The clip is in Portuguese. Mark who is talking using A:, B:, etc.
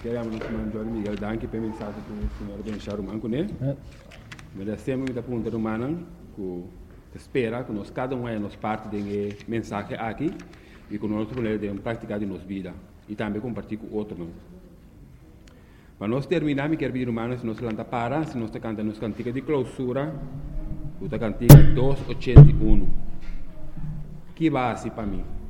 A: Queremos nos mandar Miguel Danke para mensagem com o senhor Benchar Humano, né? Mas sempre muita pergunta humana que espera que nós cada um é nos parte de mensagem aqui e que nós podemos praticar em nossa vida e também compartilhar com outros. Para nós terminar, me quero pedir humanos, se nós canta para, se nós cantamos nos cantiga de clausura, o cantiga 281. Que base para mim?